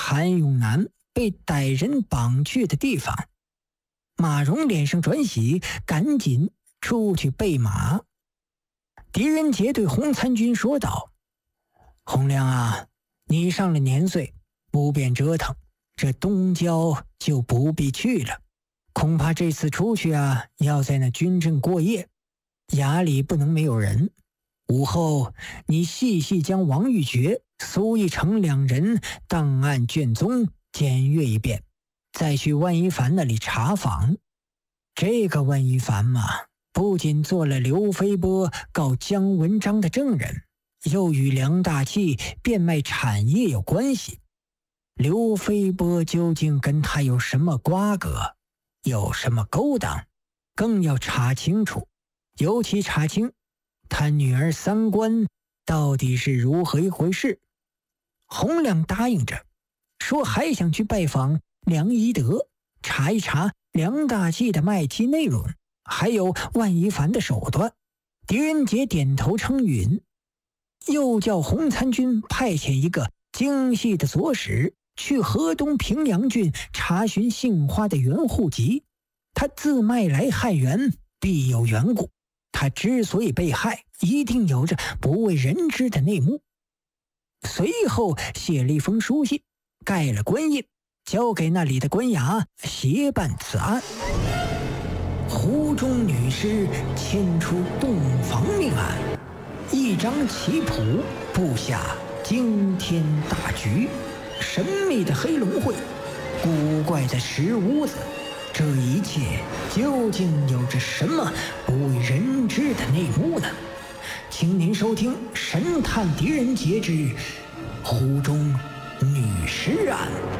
韩永南被歹人绑去的地方。马荣脸上转喜，赶紧出去备马。狄仁杰对洪参军说道：洪亮啊，你上了年岁，不便折腾，这东郊就不必去了。恐怕这次出去啊，要在那军阵过夜，衙里不能没有人。午后你细细将王玉珏、苏义成两人档案卷宗检阅一遍，再去万一凡那里查访。这个万一凡嘛，不仅做了刘飞波告姜文章的证人，又与梁大器变卖产业有关系。刘飞波究竟跟他有什么瓜葛，有什么勾当，更要查清楚，尤其查清他女儿三观到底是如何一回事。洪亮答应着，说还想去拜访梁宜德，查一查梁大器的卖妻内容，还有万一凡的手段。狄仁杰点头称允，又叫洪参军派遣一个精细的左使去河东平阳郡查询杏花的原户籍。他自卖来汉源，必有缘故，他之所以被害，一定有着不为人知的内幕。随后写了一封书信，盖了官印，交给那里的官衙协办此案。湖中女尸牵出洞房命案，一张棋谱布下惊天大局。神秘的黑龙会，古怪的石屋子，这一切究竟有着什么不为人知的内幕呢？请您收听《神探狄仁杰之湖中女尸案》。